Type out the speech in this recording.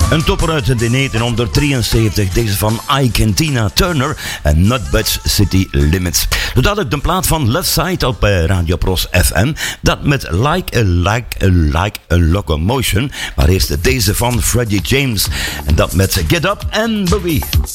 Een topper uit de 1973, deze van Ike en Tina Turner en Not Budge City Limits. Zo dadelijk de plaat van Left Side op Radio Pros FM, dat met Like a Locomotion, maar eerst deze van Freddie James en dat met Get Up and Boogie.